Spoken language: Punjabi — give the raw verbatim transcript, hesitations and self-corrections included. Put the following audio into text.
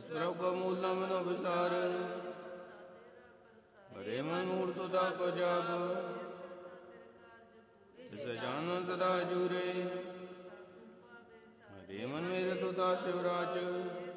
ਜਿਸ ਪ੍ਰਭ ਕੋ ਮੂਲ ਨ ਮਨੋ ਵਿਸਾਰ, ਹਰੇ ਮਨ ਮੂਲ ਤੁਧਾ ਕੋ ਜਾਪ, ਤਿਸ ਜਾਨੋ ਸਦਾ ਜੂਰੇ, ਹਰੇ ਮਨ ਮੇਰੇ ਤੁਧਾ ਸ਼ਿਵਰਾਜ।